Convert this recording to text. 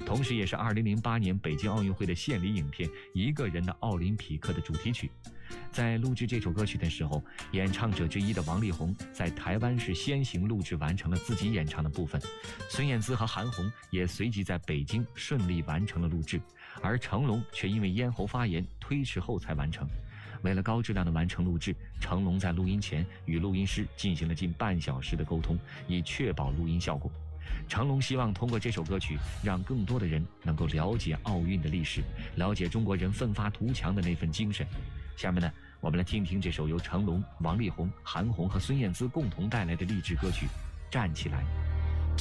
同时也是2008年北京奥运会的献礼影片《一个人的奥林匹克》的主题曲。在录制这首歌曲的时候，演唱者之一的王力宏在台湾是先行录制完成了自己演唱的部分，孙燕姿和韩红也随即在北京顺利完成了录制，而成龙却因为咽喉发炎推迟后才完成。为了高质量的完成录制，成龙在录音前与录音师进行了近半小时的沟通，以确保录音效果。成龙希望通过这首歌曲，让更多的人能够了解奥运的历史，了解中国人奋发图强的那份精神。下面呢，我们来听听这首由成龙、王力宏、韩红和孙燕姿共同带来的励志歌曲《站起来》。